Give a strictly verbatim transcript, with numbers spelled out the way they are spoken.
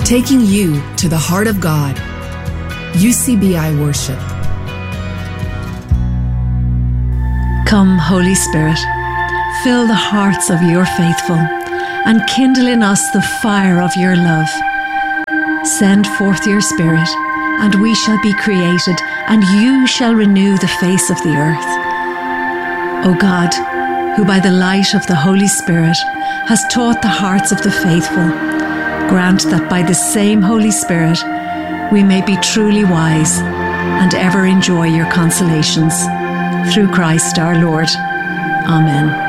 taking you to the heart of God. U C B I Worship. Come, Holy Spirit, fill the hearts of your faithful and kindle in us the fire of your love. Send forth your Spirit, and we shall be created, and you shall renew the face of the earth. O God, who by the light of the Holy Spirit has taught the hearts of the faithful, grant that by the same Holy Spirit we may be truly wise and ever enjoy your consolations. Through Christ our Lord. Amen.